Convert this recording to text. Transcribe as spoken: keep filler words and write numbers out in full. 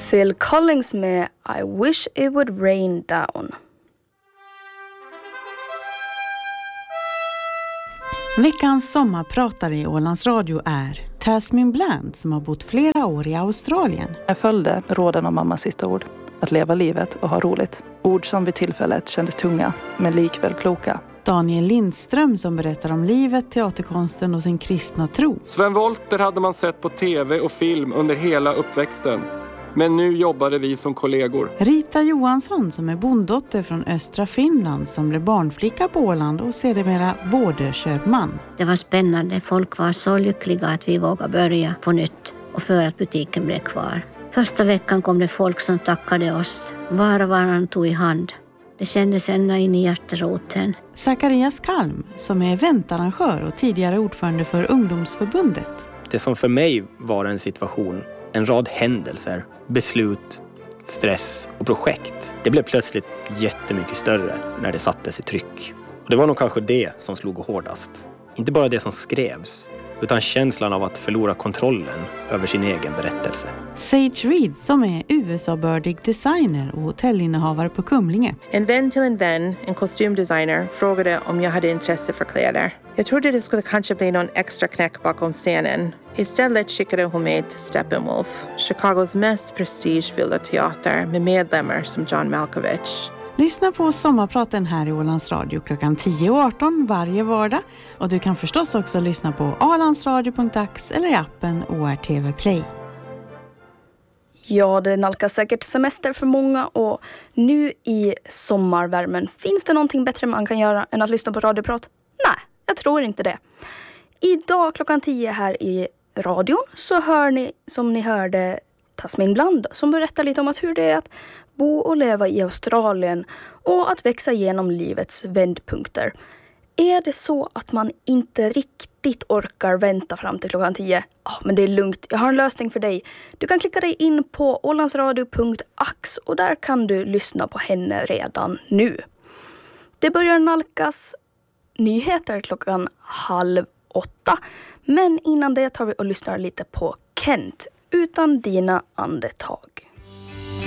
Phil Collins med I Wish It Would Rain Down. Veckans sommarpratare i Ålands Radio är Tasmin Bland som har bott flera år i Australien. Jag följde råden om mammas sista ord. Att leva livet och ha roligt. Ord som vid tillfället kändes tunga, men likväl kloka. Daniel Lindström som berättar om livet, teaterkonsten och sin kristna tro. Sven Wollter hade man sett på tv och film under hela uppväxten. Men nu jobbade vi som kollegor. Rita Johansson som är bonddotter från östra Finland som blev barnflicka på Åland och sedermera vårdköpman. Det var spännande. Folk var så lyckliga att vi vågade börja på nytt och för att butiken blev kvar. Första veckan kom det folk som tackade oss. Var och varann tog i hand. Det kändes ända in i hjärteroten. Zacharias Kalm som är eventarrangör och tidigare ordförande för ungdomsförbundet. Det som för mig var en situation, en rad händelser, beslut, stress och projekt. Det blev plötsligt jättemycket större när det sattes i tryck. Och det var nog kanske det som slog hårdast. Inte bara det som skrevs, utan känslan av att förlora kontrollen över sin egen berättelse. Sage Reed som är U S A-bördig designer och hotellinnehavare på Kumlinge. En vän till en vän, en kostymdesigner, frågade om jag hade intresse för kläder. Jag trodde det skulle kanske bli någon extra knäck bakom scenen. Istället skickade hon mig till Steppenwolf, Chicagos mest prestigefyllda teater med medlemmar som John Malkovich. Lyssna på sommarpraten här i Ålands Radio klockan tio och arton varje vardag. Och du kan förstås också lyssna på alandsradio punkt ax eller i appen O R T V Play. Ja, det nalkas säkert semester för många och nu i sommarvärmen, finns det någonting bättre man kan göra än att lyssna på radioprat? Nej, jag tror inte det. Idag klockan tio här i radion så hör ni, som ni hörde, Tasmin Bland som berättar lite om att hur det är att bo och leva i Australien och att växa genom livets vändpunkter. Är det så att man inte riktigt orkar vänta fram till klockan tio? Ja, men det är lugnt. Jag har en lösning för dig. Du kan klicka dig in på alandsradio punkt ax och där kan du lyssna på henne redan nu. Det börjar nalkas nyheter klockan halv åtta. Men innan det tar vi och lyssnar lite på Kent utan dina andetag.